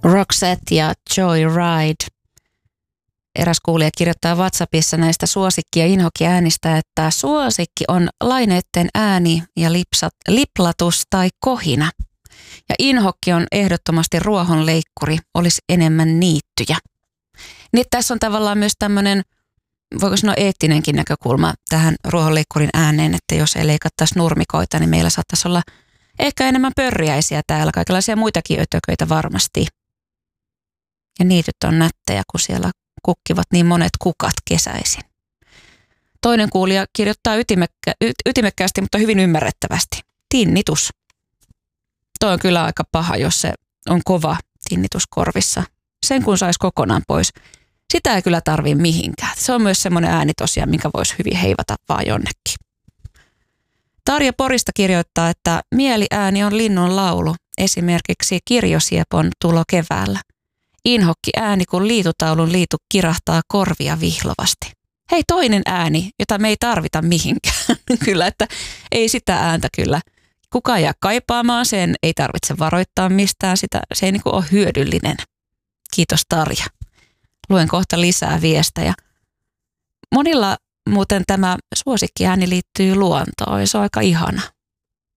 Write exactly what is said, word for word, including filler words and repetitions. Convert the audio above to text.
Roxette ja Joyride. Eräs kuulija kirjoittaa WhatsAppissa näistä suosikki- ja inhokki-äänistä, että suosikki on laineiden ääni ja lipsat, liplatus tai kohina. Ja inhokki on ehdottomasti ruohonleikkuri, olisi enemmän niittyjä. Niin tässä on tavallaan myös tämmöinen, voiko sanoa eettinenkin näkökulma tähän ruohonleikkurin ääneen, että jos ei leikattaisi nurmikoita, niin meillä saattaisi olla ehkä enemmän pörriäisiä täällä, kaikenlaisia muitakin ötököitä varmasti. Ja niityt on nättejä, kun siellä kukkivat niin monet kukat kesäisin. Toinen kuulija kirjoittaa ytimekkä, ytimekkäästi, mutta hyvin ymmärrettävästi. Tinnitus. Toi on kyllä aika paha, jos se on kova tinnitus korvissa. Sen kun saisi kokonaan pois. Sitä ei kyllä tarvii mihinkään. Se on myös semmoinen ääni tosiaan, minkä voisi hyvin heivata vaan jonnekin. Tarja Porista kirjoittaa, että mieliääni on linnun laulu, esimerkiksi kirjosiepon tulo keväällä. Inhokki ääni, kun liitutaulun liitu kirahtaa korvia vihlovasti. Hei, toinen ääni, jota me ei tarvita mihinkään. Kyllä, että ei sitä ääntä kyllä. Kukaan jää kaipaamaan, sen ei tarvitse varoittaa mistään, sitä, se ei niin kuin ole hyödyllinen. Kiitos Tarja. Luen kohta lisää viestejä. Monilla muuten tämä suosikkiääni liittyy luontoon ja se on aika ihana.